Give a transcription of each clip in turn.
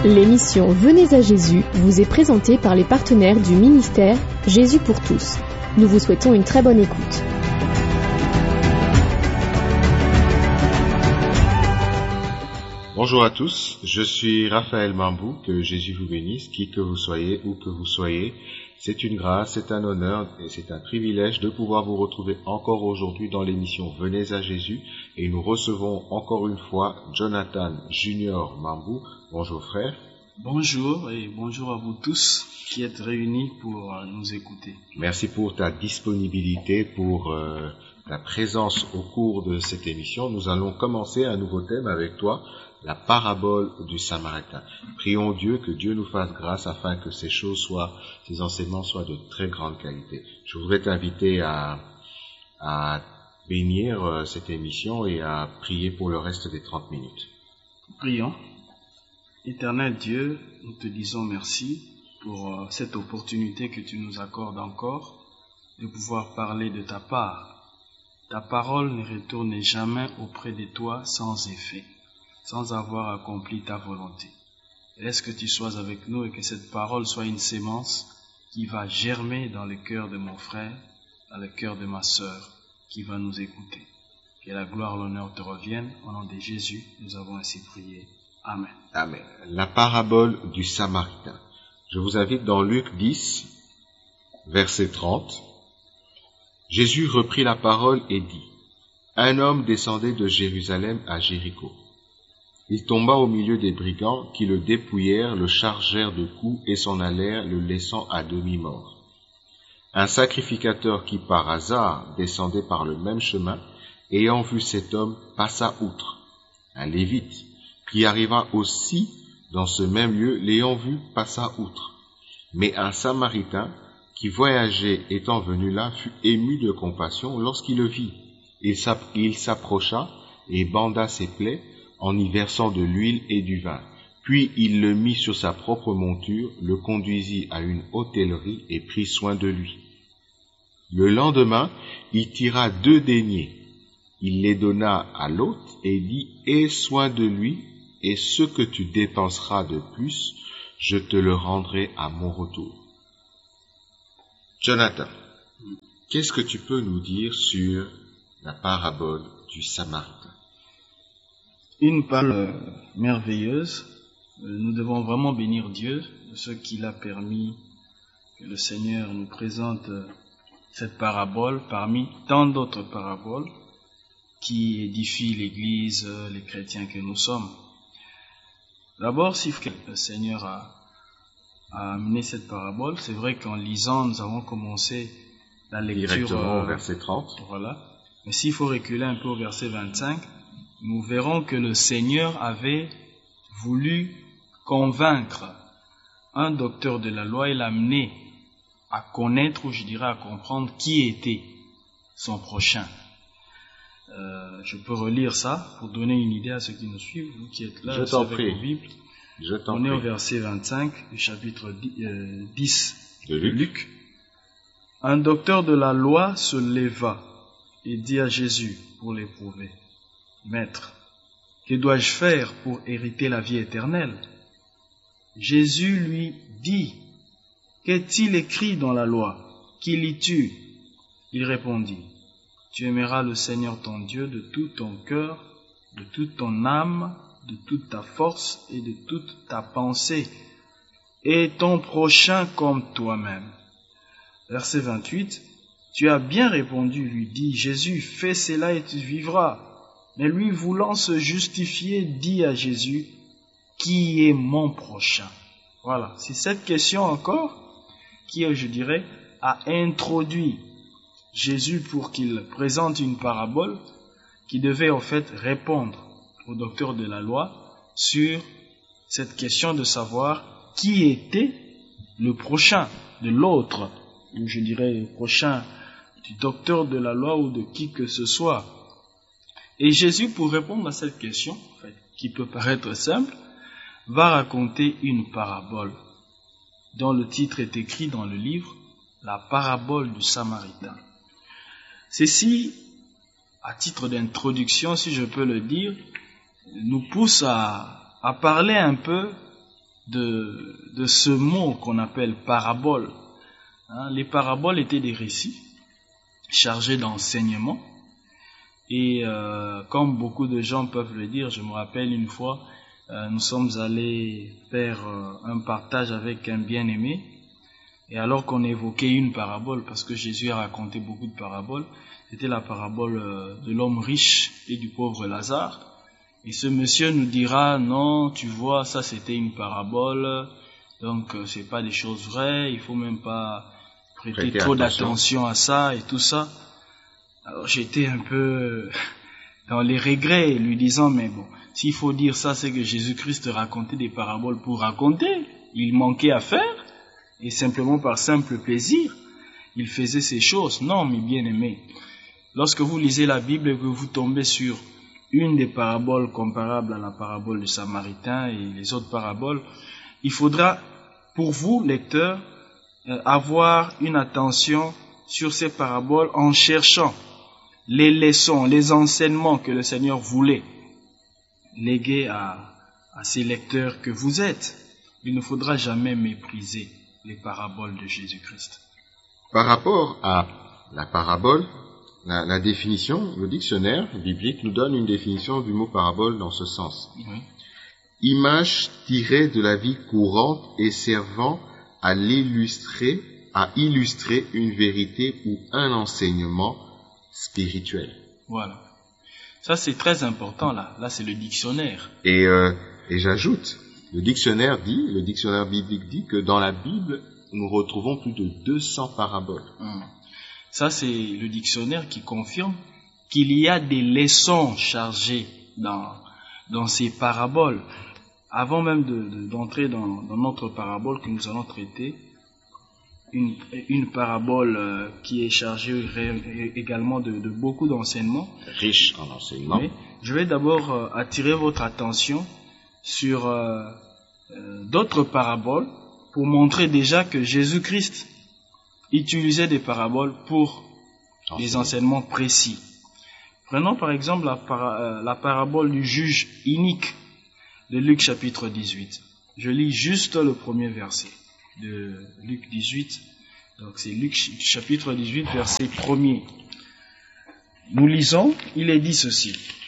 L'émission Venez à Jésus vous est présentée par les partenaires du ministère Jésus pour tous. Nous vous souhaitons une très bonne écoute. Bonjour à tous, je suis Raphaël Mambou, que Jésus vous bénisse, qui que vous soyez, où que vous soyez. C'est une grâce, c'est un honneur et c'est un privilège de pouvoir vous retrouver encore aujourd'hui dans l'émission Venez à Jésus. Et nous recevons encore une fois Jonathan Junior Mambou. Bonjour frère. Bonjour et bonjour à vous tous qui êtes réunis pour nous écouter. Merci pour ta disponibilité, pour ta présence au cours de cette émission. Nous allons commencer un nouveau thème avec toi, la parabole du Samaritain. Prions Dieu que Dieu nous fasse grâce afin que ces enseignements soient de très grande qualité. Je voudrais t'inviter à bénir cette émission et à prier pour le reste des 30 minutes. Prions. Éternel Dieu, nous te disons merci pour cette opportunité que tu nous accordes encore de pouvoir parler de ta part. Ta parole ne retourne jamais auprès de toi sans effet, sans avoir accompli ta volonté. Laisse que tu sois avec nous et que cette parole soit une sémence qui va germer dans le cœur de mon frère, dans le cœur de ma sœur, qui va nous écouter. Que la gloire, l'honneur te reviennent. Au nom de Jésus, nous avons ainsi prié. Amen. Amen. La parabole du Samaritain. Je vous invite dans Luc 10, verset 30. Jésus reprit la parole et dit : Un homme descendait de Jérusalem à Jéricho. Il tomba au milieu des brigands qui le dépouillèrent, le chargèrent de coups et s'en allèrent, le laissant à demi-mort. Un sacrificateur qui par hasard descendait par le même chemin, ayant vu cet homme, passa outre. Un lévite qui arriva aussi dans ce même lieu, l'ayant vu, passa outre. Mais un Samaritain qui voyageait étant venu là fut ému de compassion lorsqu'il le vit. Il s'approcha et banda ses plaies en y versant de l'huile et du vin. Puis il le mit sur sa propre monture, le conduisit à une hôtellerie et prit soin de lui. Le lendemain, il tira 2 deniers. Il les donna à l'hôte et dit : Aie soin de lui, et ce que tu dépenseras de plus, je te le rendrai à mon retour. Jonathan, qu'est-ce que tu peux nous dire sur la parabole du Samaritain ? Une parole merveilleuse. Nous devons vraiment bénir Dieu de ce qu'il a permis que le Seigneur nous présente cette parabole parmi tant d'autres paraboles qui édifient l'Église, les chrétiens que nous sommes. D'abord, si le Seigneur a amené cette parabole, c'est vrai qu'en lisant, nous avons commencé la lecture directement au verset 30. Voilà. Mais s'il faut reculer un peu au verset 25, nous verrons que le Seigneur avait voulu convaincre un docteur de la loi et l'amener à connaître, ou je dirais à comprendre, qui était son prochain. Je peux relire ça pour donner une idée à ceux qui nous suivent, vous qui êtes là, Je t'en prie. On est au verset 25 du chapitre 10 de Luc. Un docteur de la loi se leva et dit à Jésus pour l'éprouver : Maître, que dois-je faire pour hériter la vie éternelle ? Jésus lui dit : Qu'est-il écrit dans la loi ? Qui lis-tu ? Il répondit : Tu aimeras le Seigneur ton Dieu de tout ton cœur, de toute ton âme, de toute ta force et de toute ta pensée, et ton prochain comme toi-même. Verset 28. Tu as bien répondu, lui dit Jésus, fais cela et tu vivras. Mais lui, voulant se justifier, dit à Jésus : Qui est mon prochain ? Voilà, c'est cette question encore qui, je dirais, a introduit Jésus pour qu'il présente une parabole qui devait en fait répondre au docteur de la loi sur cette question de savoir qui était le prochain de l'autre, ou je dirais le prochain du docteur de la loi ou de qui que ce soit. Et Jésus, pour répondre à cette question, en fait, qui peut paraître simple, va raconter une parabole dont le titre est écrit dans le livre « La parabole du Samaritain ». Ceci, à titre d'introduction, si je peux le dire, nous pousse à parler un peu de ce mot qu'on appelle parabole. Les paraboles étaient des récits chargés d'enseignement. Et comme beaucoup de gens peuvent le dire, je me rappelle une fois, nous sommes allés faire un partage avec un bien-aimé. Et alors qu'on évoquait une parabole, parce que Jésus a raconté beaucoup de paraboles, c'était la parabole de l'homme riche et du pauvre Lazare. Et ce monsieur nous dira, non, tu vois, ça c'était une parabole, donc c'est pas des choses vraies, il faut même pas prêter trop d'attention à ça et tout ça. Alors j'étais un peu dans les regrets, lui disant, mais bon, s'il faut dire ça, c'est que Jésus-Christ racontait des paraboles pour raconter. Il manquait à faire, et simplement par simple plaisir, il faisait ces choses. Non, mes bien-aimés, lorsque vous lisez la Bible et que vous tombez sur une des paraboles comparables à la parabole du Samaritain et les autres paraboles, il faudra, pour vous, lecteurs, avoir une attention sur ces paraboles en cherchant les leçons, les enseignements que le Seigneur voulait léguer à ces lecteurs que vous êtes. Il ne faudra jamais mépriser les paraboles de Jésus-Christ. Par rapport à la parabole, la définition, le dictionnaire biblique nous donne une définition du mot parabole dans ce sens. Oui. Image tirée de la vie courante et servant à illustrer une vérité ou un enseignement spirituel. Voilà. Ça, c'est très important, là. Là, c'est le dictionnaire. Et j'ajoute, le dictionnaire biblique dit que dans la Bible, nous retrouvons plus de 200 paraboles. Ça, c'est le dictionnaire qui confirme qu'il y a des leçons chargées dans ces paraboles. Avant même d'entrer dans notre parabole que nous allons traiter, une parabole qui est chargée également de beaucoup d'enseignements. Riche en enseignements. Oui. Je vais d'abord attirer votre attention sur d'autres paraboles pour montrer déjà que Jésus-Christ utilisait des paraboles pour des enseignements précis. Prenons par exemple la parabole du juge inique de Luc chapitre 18. Je lis juste le premier verset de Luc 18. Donc c'est Luc chapitre 18, verset 1er. Nous lisons, il est dit ceci.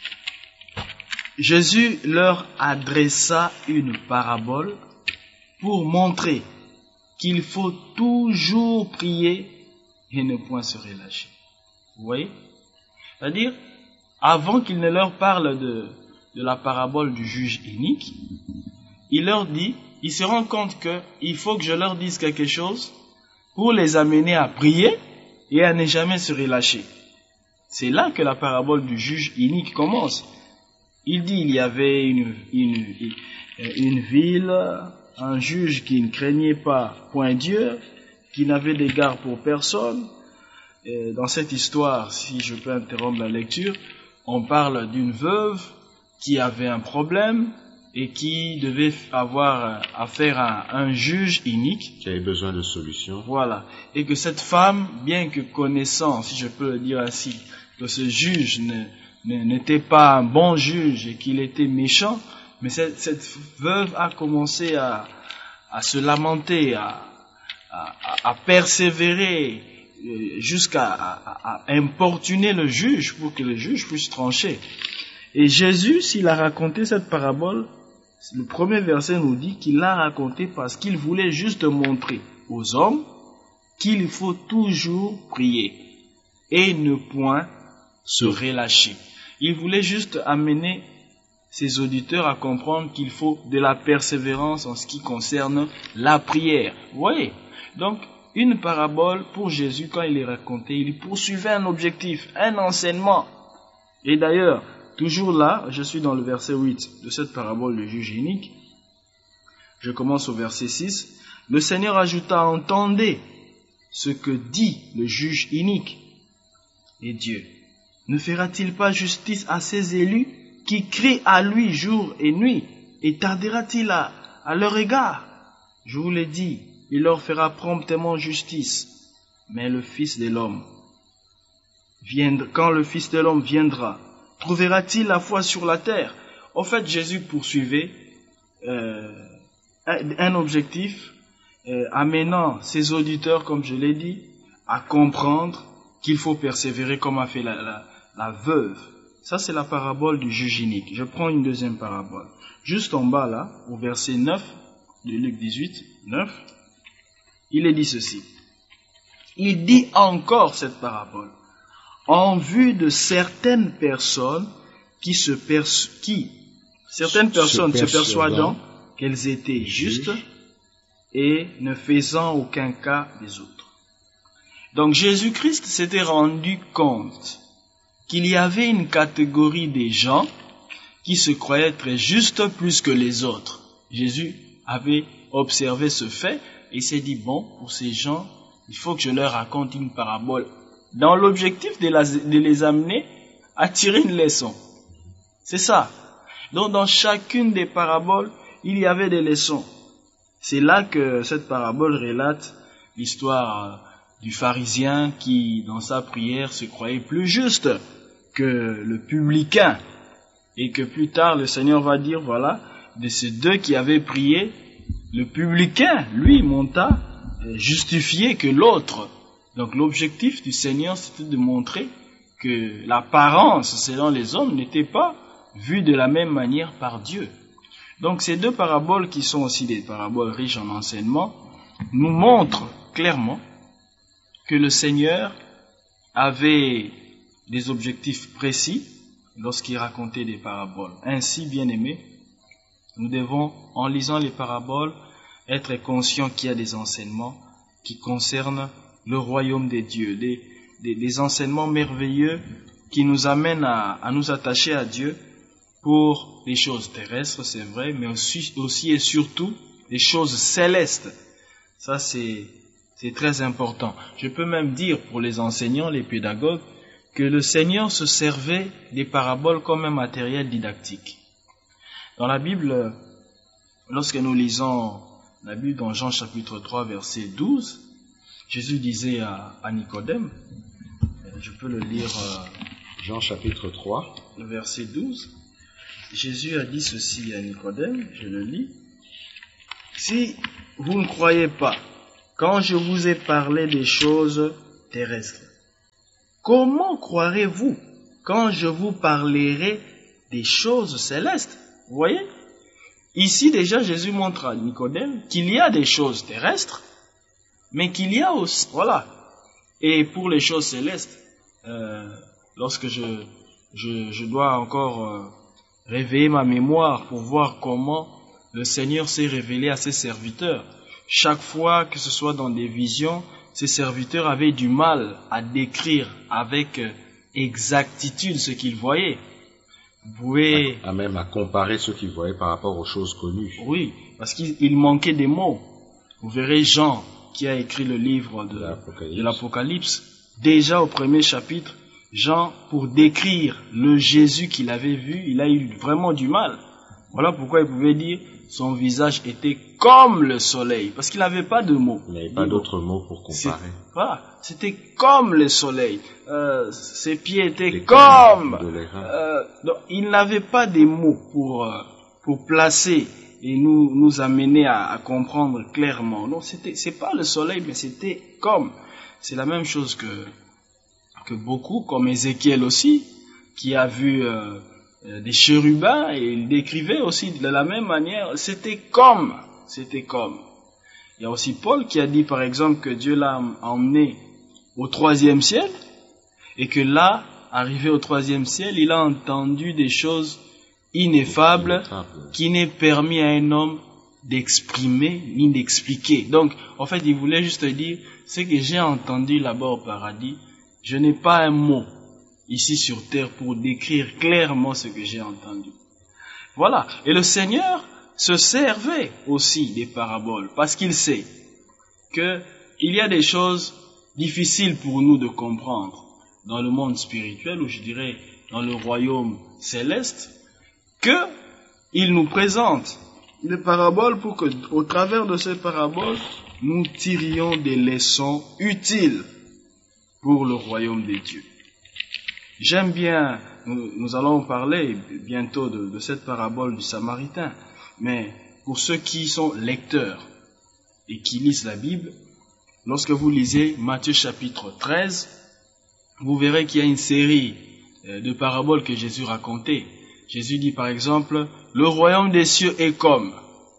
Jésus leur adressa une parabole pour montrer qu'il faut toujours prier et ne point se relâcher. Vous voyez? C'est-à-dire, avant qu'il ne leur parle de la parabole du juge inique, il leur dit, il se rend compte qu'il faut que je leur dise quelque chose pour les amener à prier et à ne jamais se relâcher. C'est là que la parabole du juge inique commence. Il dit, il y avait une ville, un juge qui ne craignait pas point Dieu, qui n'avait d'égard pour personne. Et dans cette histoire, si je peux interrompre la lecture, on parle d'une veuve qui avait un problème et qui devait avoir affaire à un juge inique. Qui avait besoin de solutions. Voilà. Et que cette femme, bien que connaissant, si je peux le dire ainsi, que ce juge n'était pas un bon juge et qu'il était méchant, mais cette veuve a commencé à se lamenter, à persévérer, jusqu'à importuner le juge pour que le juge puisse trancher. Et Jésus, s'il a raconté cette parabole, le premier verset nous dit qu'il l'a raconté parce qu'il voulait juste montrer aux hommes qu'il faut toujours prier et ne point se relâcher. Il voulait juste amener ses auditeurs à comprendre qu'il faut de la persévérance en ce qui concerne la prière. Vous voyez? Donc, une parabole pour Jésus, quand il est raconté, il poursuivait un objectif, un enseignement. Et d'ailleurs, toujours là, je suis dans le verset 8 de cette parabole du juge inique. Je commence au verset 6. Le Seigneur ajouta, entendez ce que dit le juge inique. Et Dieu ne fera-t-il pas justice à ses élus qui crient à lui jour et nuit, et tardera-t-il à leur égard? Je vous l'ai dit, il leur fera promptement justice. Mais le Fils de l'homme, quand le Fils de l'homme viendra, trouvera-t-il la foi sur la terre? En fait, Jésus poursuivait un objectif amenant ses auditeurs, comme je l'ai dit, à comprendre qu'il faut persévérer comme a fait la veuve. Ça, c'est la parabole du juge inique. Je prends une deuxième parabole. Juste en bas, là, au verset 9 de Luc 18, 9, il est dit ceci. Il dit encore cette parabole en vue de certaines personnes certaines personnes se persuadant qu'elles étaient justes et ne faisant aucun cas des autres. Donc Jésus-Christ s'était rendu compte qu'il y avait une catégorie des gens qui se croyaient très justes plus que les autres. Jésus avait observé ce fait et s'est dit, bon, pour ces gens, il faut que je leur raconte une parabole dans l'objectif de les amener à tirer une leçon. C'est ça. Donc dans chacune des paraboles, il y avait des leçons. C'est là que cette parabole relate l'histoire du pharisien qui, dans sa prière, se croyait plus juste que le publicain. Et que plus tard, le Seigneur va dire, voilà, de ces deux qui avaient prié, le publicain, lui, monta justifié que l'autre. Donc l'objectif du Seigneur, c'était de montrer que l'apparence selon les hommes n'était pas vue de la même manière par Dieu. Donc ces deux paraboles, qui sont aussi des paraboles riches en enseignements, nous montrent clairement que le Seigneur avait des objectifs précis lorsqu'il racontait des paraboles. Ainsi, bien-aimés, nous devons, en lisant les paraboles, être conscients qu'il y a des enseignements qui concernent le royaume des dieux, des enseignements merveilleux qui nous amènent à nous attacher à Dieu pour les choses terrestres, c'est vrai, mais aussi et surtout les choses célestes. Ça, c'est très important. Je peux même dire pour les enseignants, les pédagogues, que le Seigneur se servait des paraboles comme un matériel didactique. Dans la Bible, lorsque nous lisons la Bible dans Jean chapitre 3, verset 12, Jésus disait à Nicodème, je peux le lire, Jean chapitre 3, le verset 12, Jésus a dit ceci à Nicodème, je le lis, « Si vous ne croyez pas, quand je vous ai parlé des choses terrestres, comment croirez-vous quand je vous parlerai des choses célestes ?» Vous voyez? Ici déjà Jésus montre à Nicodème qu'il y a des choses terrestres, mais qu'il y a aussi, voilà. Et pour les choses célestes, lorsque je dois encore réveiller ma mémoire pour voir comment le Seigneur s'est révélé à ses serviteurs. Chaque fois que ce soit dans des visions, ses serviteurs avaient du mal à décrire avec exactitude ce qu'ils voyaient. Vous pouvez... même à comparer ce qu'ils voyaient par rapport aux choses connues. Oui, parce qu'il manquait des mots. Vous verrez Jean, qui a écrit le livre de l'Apocalypse, déjà au premier chapitre, Jean, pour décrire le Jésus qu'il avait vu, il a eu vraiment du mal. Voilà pourquoi il pouvait dire son visage était comme le soleil, parce qu'il n'avait pas de mots. Il n'y avait pas d'autres mots pour comparer. Voilà, c'était comme le soleil. Ses pieds étaient comme... donc, il n'avait pas des mots pour placer et nous amener à comprendre clairement. Non, c'est pas le soleil, mais c'était comme. C'est la même chose que beaucoup, comme Ézéchiel aussi, qui a vu des chérubins, et il décrivait aussi de la même manière, c'était comme. Il y a aussi Paul qui a dit par exemple que Dieu l'a emmené au 3e ciel, et que là, arrivé au 3e ciel, il a entendu des choses ineffables qui n'est permis à un homme d'exprimer ni d'expliquer. Donc, en fait, il voulait juste dire, ce que j'ai entendu là-bas au paradis, je n'ai pas un mot ici sur terre pour décrire clairement ce que j'ai entendu. Voilà. Et le Seigneur se servait aussi des paraboles parce qu'il sait qu'il y a des choses difficiles pour nous de comprendre dans le monde spirituel, ou je dirais dans le royaume céleste, qu'il nous présente des paraboles pour que, au travers de ces paraboles, nous tirions des leçons utiles pour le royaume des dieux. J'aime bien, nous allons parler bientôt de cette parabole du Samaritain, mais pour ceux qui sont lecteurs et qui lisent la Bible, lorsque vous lisez Matthieu chapitre 13, vous verrez qu'il y a une série de paraboles que Jésus racontait. Jésus dit par exemple, le royaume des cieux est comme.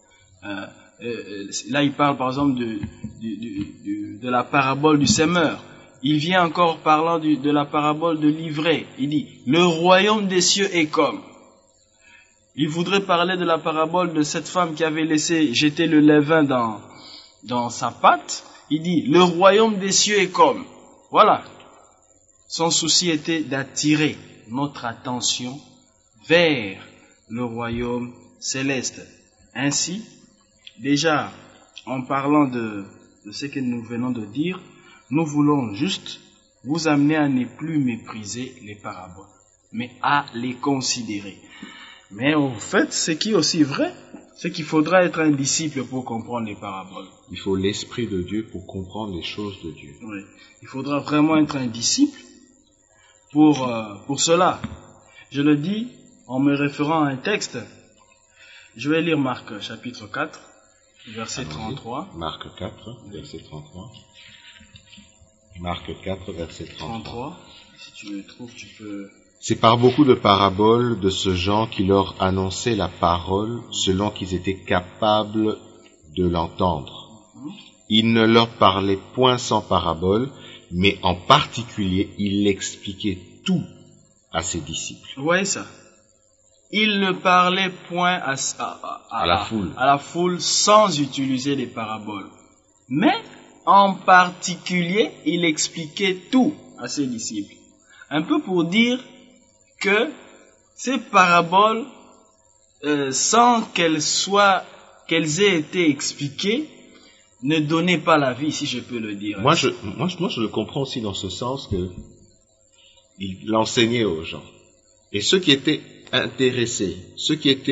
Là il parle par exemple de la parabole du semeur. Il vient encore parlant de la parabole de l'ivraie. Il dit, le royaume des cieux est comme. Il voudrait parler de la parabole de cette femme qui avait laissé jeter le levain dans sa pâte. Il dit, le royaume des cieux est comme. Voilà. Son souci était d'attirer notre attention vers le royaume céleste. Ainsi, déjà, en parlant de ce que nous venons de dire, nous voulons juste vous amener à ne plus mépriser les paraboles, mais à les considérer. Mais en fait, ce qui est aussi vrai, c'est qu'il faudra être un disciple pour comprendre les paraboles. Il faut l'Esprit de Dieu pour comprendre les choses de Dieu. Oui. Il faudra vraiment être un disciple pour cela. Je le dis en me référant à un texte. Je vais lire Marc chapitre 4, verset 33. Marc 4, verset 33. Marc 4, verset 33. Si tu le trouves, tu peux... C'est par beaucoup de paraboles de ce genre qu'il leur annonçait la parole selon qu'ils étaient capables de l'entendre. Il ne leur parlait point sans parabole, mais en particulier, il expliquait tout à ses disciples. Vous voyez ça? Il ne parlait point à la foule sans utiliser les paraboles. Mais, en particulier, il expliquait tout à ses disciples. Un peu pour dire que ces paraboles, sans qu'elles aient été expliquées, ne donnaient pas la vie, si je peux le dire. Moi, je le comprends aussi dans ce sens que il l'enseignait aux gens. Et ceux qui étaient intéressés, ceux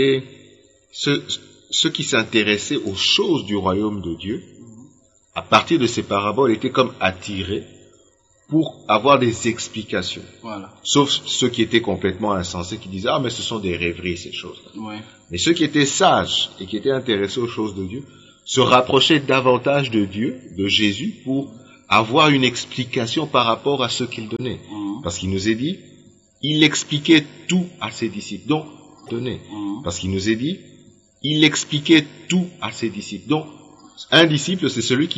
qui s'intéressaient aux choses du royaume de Dieu, à partir de ces paraboles, étaient comme attirés pour avoir des explications. Voilà. Sauf ceux qui étaient complètement insensés, qui disaient « Ah, mais ce sont des rêveries, ces choses-là. » Ouais. Mais ceux qui étaient sages et qui étaient intéressés aux choses de Dieu, se rapprochaient davantage de Dieu, de Jésus, pour avoir une explication par rapport à ce qu'il donnait. Parce qu'il nous est dit, il expliquait tout à ses disciples. Donc, donnez. Parce qu'il nous est dit, il expliquait tout à ses disciples. Donc, un disciple, c'est celui qui